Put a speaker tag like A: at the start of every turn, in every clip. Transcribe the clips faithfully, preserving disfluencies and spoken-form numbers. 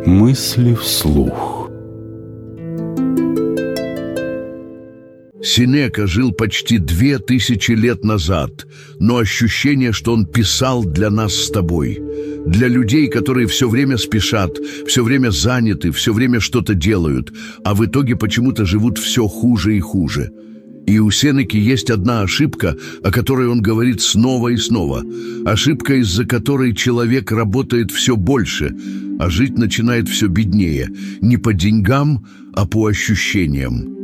A: Мысли вслух.
B: Сенека жил почти две тысячи лет назад, но ощущение, что он писал для нас с тобой, для людей, которые все время спешат, все время заняты, все время что-то делают, а в итоге почему-то живут все хуже и хуже. И у Сенеки есть одна ошибка, о которой он говорит снова и снова. Ошибка, из-за которой человек работает все больше, а жить начинает все беднее. Не по деньгам, а по ощущениям.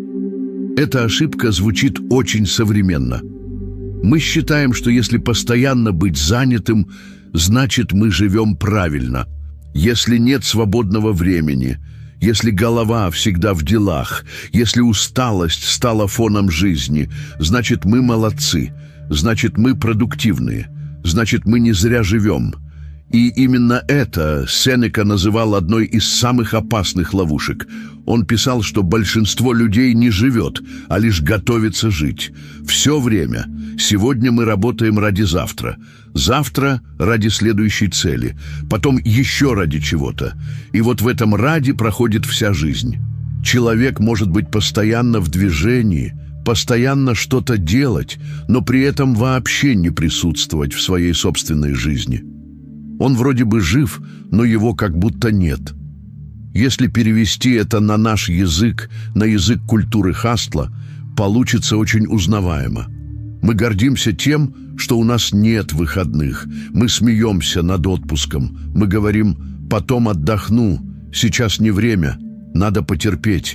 B: Эта ошибка звучит очень современно. Мы считаем, что если постоянно быть занятым, значит, мы живем правильно. Если нет свободного времени, если голова всегда в делах, если усталость стала фоном жизни, значит, мы молодцы, значит, мы продуктивные, значит, мы не зря живем. И именно это Сенека называл одной из самых опасных ловушек. Он писал, что большинство людей не живет, а лишь готовится жить. Все время. Сегодня мы работаем ради завтра. Завтра ради следующей цели. Потом еще ради чего-то. И вот в этом ради проходит вся жизнь. Человек может быть постоянно в движении, постоянно что-то делать, но при этом вообще не присутствовать в своей собственной жизни. Он вроде бы жив, но его как будто нет. Если перевести это на наш язык, на язык культуры хастла, получится очень узнаваемо. Мы гордимся тем, что у нас нет выходных. Мы смеемся над отпуском. Мы говорим: «Потом отдохну, сейчас не время, надо потерпеть».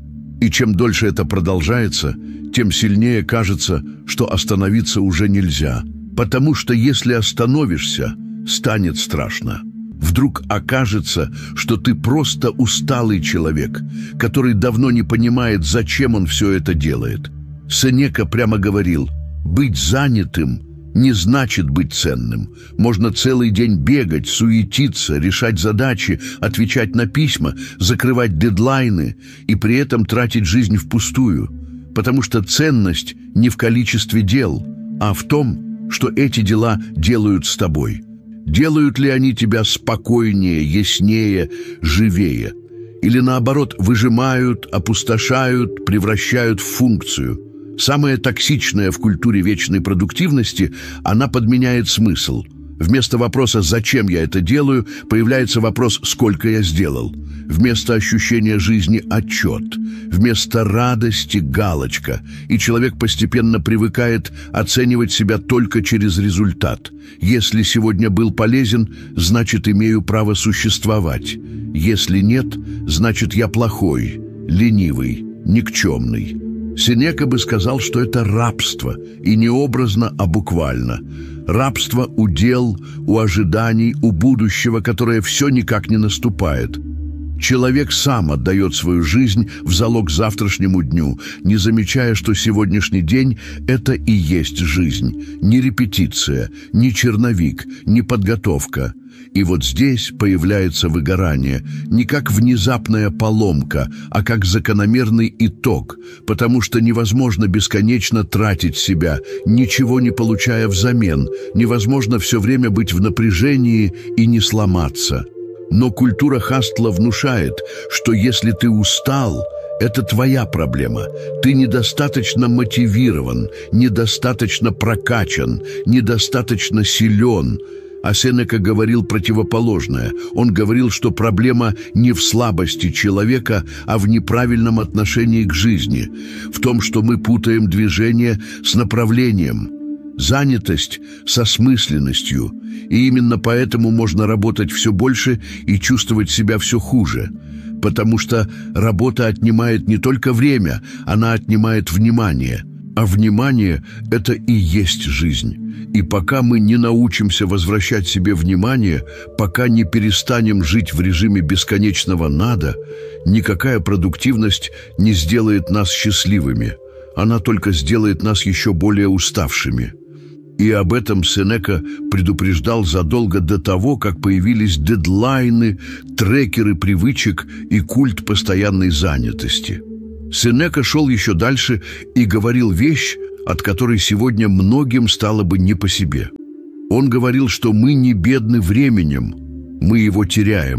B: И чем дольше это продолжается, тем сильнее кажется, что остановиться уже нельзя. Потому что если остановишься, станет страшно. Вдруг окажется, что ты просто усталый человек, который давно не понимает, зачем он все это делает. Сенека прямо говорил: быть занятым не значит быть ценным. Можно целый день бегать, суетиться, решать задачи, отвечать на письма, закрывать дедлайны и при этом тратить жизнь впустую. Потому что ценность не в количестве дел, а в том, что эти дела делают с тобой. Делают ли они тебя спокойнее, яснее, живее? Или наоборот, выжимают, опустошают, превращают в функцию? Самое токсичное в культуре вечной продуктивности – она подменяет смысл. Вместо вопроса «зачем я это делаю?» появляется вопрос «сколько я сделал?». Вместо ощущения жизни – отчет. Вместо радости – галочка. И человек постепенно привыкает оценивать себя только через результат. Если сегодня был полезен, значит, имею право существовать. Если нет, значит, я плохой, ленивый, никчемный. Сенека бы сказал, что это рабство, и не образно, а буквально. Рабство у дел, у ожиданий, у будущего, которое все никак не наступает. Человек сам отдает свою жизнь в залог завтрашнему дню, не замечая, что сегодняшний день – это и есть жизнь. Не репетиция, не черновик, не подготовка. И вот здесь появляется выгорание не как внезапная поломка, а как закономерный итог, потому что невозможно бесконечно тратить себя, ничего не получая взамен, невозможно все время быть в напряжении и не сломаться. Но культура хастла внушает, что если ты устал, это твоя проблема. Ты недостаточно мотивирован, недостаточно прокачан, недостаточно силен. А Сенека говорил противоположное. Он говорил, что проблема не в слабости человека, а в неправильном отношении к жизни, в том, что мы путаем движение с направлением, занятость со смысленностью. И именно поэтому можно работать все больше и чувствовать себя все хуже. Потому что работа отнимает не только время, она отнимает внимание. А внимание – это и есть жизнь. И пока мы не научимся возвращать себе внимание, пока не перестанем жить в режиме бесконечного «надо», никакая продуктивность не сделает нас счастливыми. Она только сделает нас еще более уставшими. И об этом Сенека предупреждал задолго до того, как появились дедлайны, трекеры привычек и культ постоянной занятости. Сенека шел еще дальше и говорил вещь, от которой сегодня многим стало бы не по себе. Он говорил, что мы не бедны временем, мы его теряем.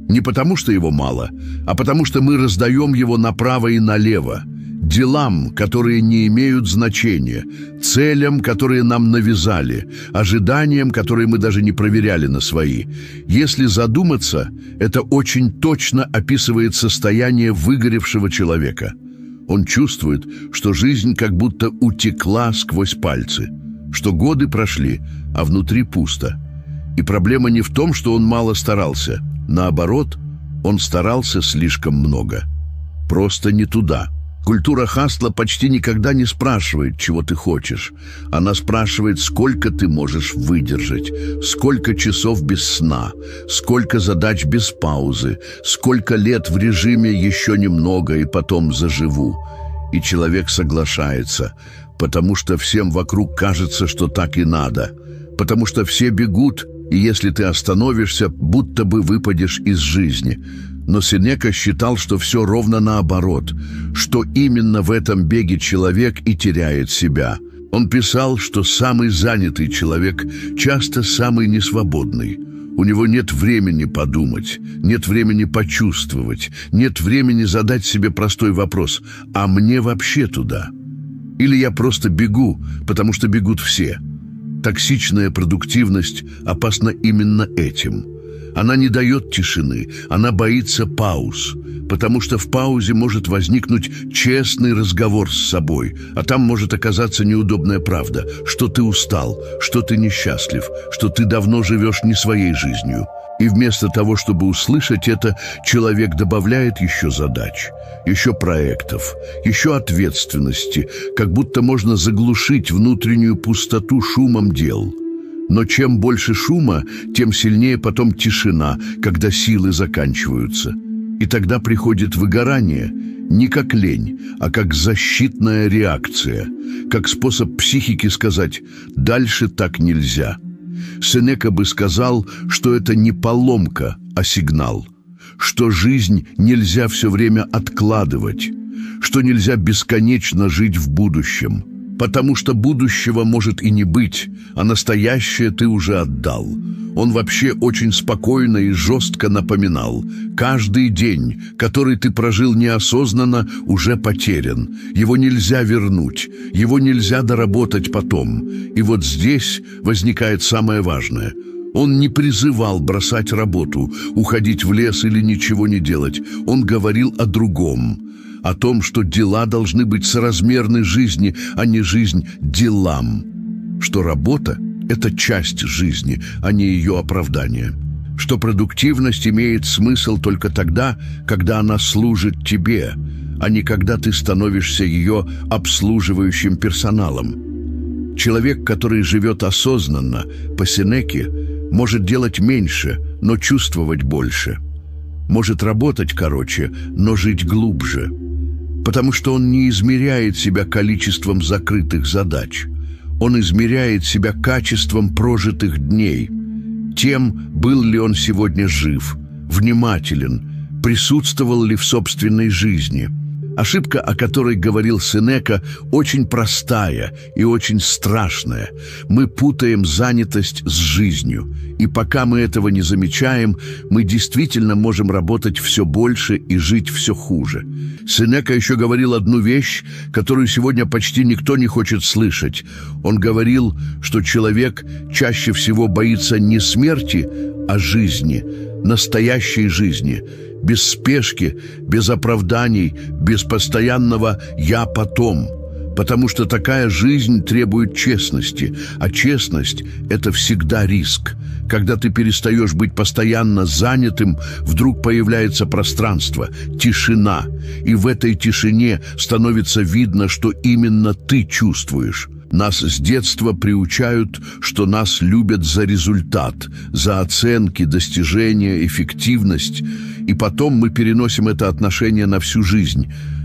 B: Не потому, что его мало, а потому, что мы раздаем его направо и налево. Делам, которые не имеют значения, целям, которые нам навязали, ожиданиям, которые мы даже не проверяли на свои. Если задуматься, это очень точно описывает состояние выгоревшего человека. Он чувствует, что жизнь как будто утекла сквозь пальцы, что годы прошли, а внутри пусто. И проблема не в том, что он мало старался. Наоборот, он старался слишком много. Просто не туда. Культура хастла почти никогда не спрашивает, чего ты хочешь. Она спрашивает, сколько ты можешь выдержать, сколько часов без сна, сколько задач без паузы, сколько лет в режиме «еще немного и потом заживу». И человек соглашается, потому что всем вокруг кажется, что так и надо. Потому что все бегут, и если ты остановишься, будто бы выпадешь из жизни. Но Сенека считал, что все ровно наоборот, что именно в этом беге человек и теряет себя. Он писал, что самый занятый человек часто самый несвободный. У него нет времени подумать, нет времени почувствовать, нет времени задать себе простой вопрос: «А мне вообще туда?» Или «Я просто бегу, потому что бегут все». Токсичная продуктивность опасна именно этим. Она не дает тишины, она боится пауз, потому что в паузе может возникнуть честный разговор с собой, а там может оказаться неудобная правда, что ты устал, что ты несчастлив, что ты давно живешь не своей жизнью. И вместо того, чтобы услышать это, человек добавляет еще задач, еще проектов, еще ответственности, как будто можно заглушить внутреннюю пустоту шумом дел. Но чем больше шума, тем сильнее потом тишина, когда силы заканчиваются. И тогда приходит выгорание не как лень, а как защитная реакция, как способ психики сказать «дальше так нельзя». Сенека бы сказал, что это не поломка, а сигнал, что жизнь нельзя все время откладывать, что нельзя бесконечно жить в будущем. Потому что будущего может и не быть, а настоящее ты уже отдал. Он вообще очень спокойно и жестко напоминал: каждый день, который ты прожил неосознанно, уже потерян. Его нельзя вернуть, его нельзя доработать потом. И вот здесь возникает самое важное. Он не призывал бросать работу, уходить в лес или ничего не делать. Он говорил о другом. О том, что дела должны быть соразмерны жизни, а не жизнь делам. Что работа – это часть жизни, а не ее оправдание. Что продуктивность имеет смысл только тогда, когда она служит тебе, а не когда ты становишься ее обслуживающим персоналом. Человек, который живет осознанно, по Сенеке, может делать меньше, но чувствовать больше. Может работать короче, но жить глубже. Потому что он не измеряет себя количеством закрытых задач. Он измеряет себя качеством прожитых дней. Тем, был ли он сегодня жив, внимателен, присутствовал ли в собственной жизни. Ошибка, о которой говорил Сенека, очень простая и очень страшная. Мы путаем занятость с жизнью. И пока мы этого не замечаем, мы действительно можем работать все больше и жить все хуже. Сенека еще говорил одну вещь, которую сегодня почти никто не хочет слышать. Он говорил, что человек чаще всего боится не смерти, а жизни, настоящей жизни, без спешки, без оправданий, без постоянного «я потом». Потому что такая жизнь требует честности, а честность – это всегда риск. Когда ты перестаешь быть постоянно занятым, вдруг появляется пространство, тишина, и в этой тишине становится видно, что именно ты чувствуешь. Нас с детства приучают, что нас любят за результат, за оценки, достижения, эффективность, и потом мы переносим это отношение на всю жизнь.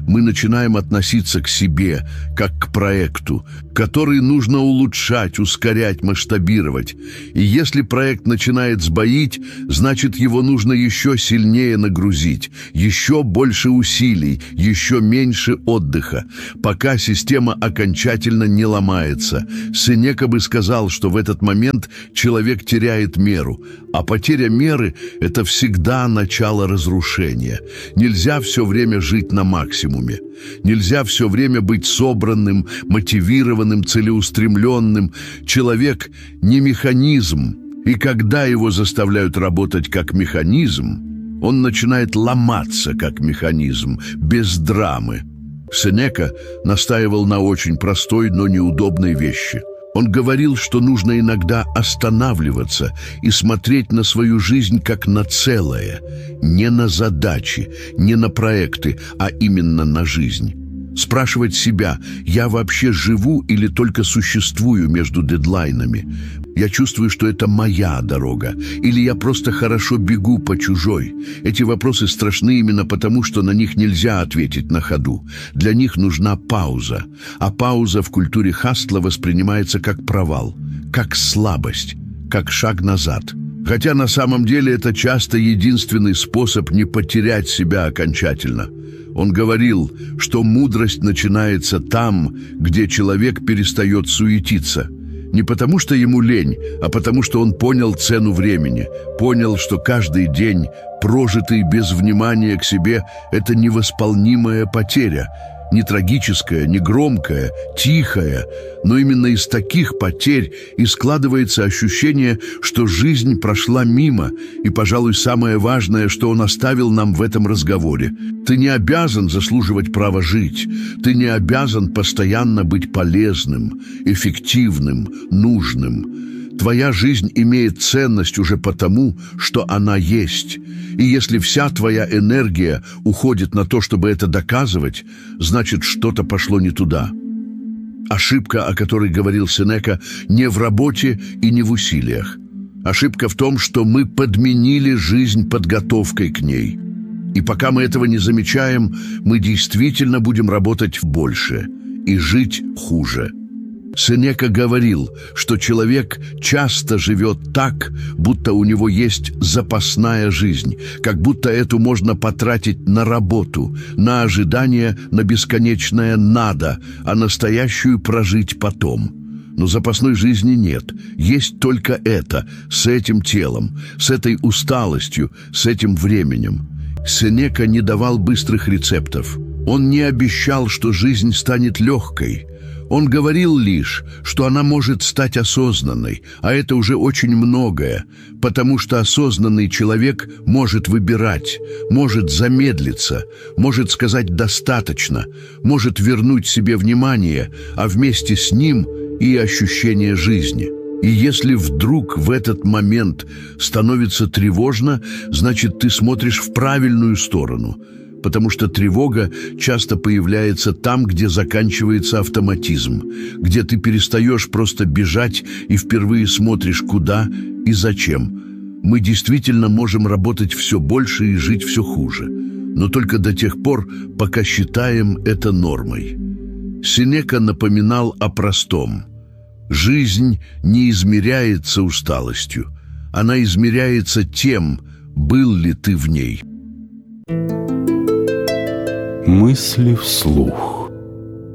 B: мы начинаем относиться к себе как к проекту, который нужно улучшать, ускорять, масштабировать. И если проект начинает сбоить, значит, его нужно еще сильнее нагрузить, еще больше усилий, еще меньше отдыха, пока система окончательно не ломается. Сенека бы сказал, что в этот момент человек теряет меру, а потеря меры – это всегда начало разрушения. Нельзя все время жить на максимуме. Нельзя все время быть собранным, мотивированным, целеустремленным. Человек не механизм, и когда его заставляют работать как механизм, он начинает ломаться как механизм, без драмы. Сенека настаивал на очень простой, но неудобной вещи. Он говорил, что нужно иногда останавливаться и смотреть на свою жизнь как на целое, не на задачи, не на проекты, а именно на жизнь. Спрашивать себя: я вообще живу или только существую между дедлайнами? Я чувствую, что это моя дорога, или я просто хорошо бегу по чужой? Эти вопросы страшны именно потому, что на них нельзя ответить на ходу. Для них нужна пауза, а пауза в культуре хастла воспринимается как провал, как слабость, как шаг назад. Хотя на самом деле это часто единственный способ не потерять себя окончательно. Он говорил, что мудрость начинается там, где человек перестает суетиться. Не потому, что ему лень, а потому, что он понял цену времени, понял, что каждый день, прожитый без внимания к себе, это невосполнимая потеря, не трагическая, не громкая, тихая, но именно из таких потерь и складывается ощущение, что жизнь прошла мимо, и, пожалуй, самое важное, что он оставил нам в этом разговоре. Ты не обязан заслуживать права жить, ты не обязан постоянно быть полезным, эффективным, нужным. Твоя жизнь имеет ценность уже потому, что она есть. И если вся твоя энергия уходит на то, чтобы это доказывать, значит, что-то пошло не туда. Ошибка, о которой говорил Сенека, не в работе и не в усилиях. Ошибка в том, что мы подменили жизнь подготовкой к ней. И пока мы этого не замечаем, мы действительно будем работать больше и жить хуже. Сенека говорил, что человек часто живет так, будто у него есть запасная жизнь, как будто эту можно потратить на работу, на ожидание, на бесконечное «надо», а настоящую прожить потом. Но запасной жизни нет, есть только это, с этим телом, с этой усталостью, с этим временем. Сенека не давал быстрых рецептов. Он не обещал, что жизнь станет легкой. Он говорил лишь, что она может стать осознанной, а это уже очень многое, потому что осознанный человек может выбирать, может замедлиться, может сказать «достаточно», может вернуть себе внимание, а вместе с ним и ощущение жизни. И если вдруг в этот момент становится тревожно, значит, ты смотришь в правильную сторону, потому что тревога часто появляется там, где заканчивается автоматизм, где ты перестаешь просто бежать и впервые смотришь куда и зачем. Мы действительно можем работать все больше и жить все хуже, но только до тех пор, пока считаем это нормой. Сенека напоминал о простом. Жизнь не измеряется усталостью, она измеряется тем, был ли ты в ней.
A: Мысли вслух.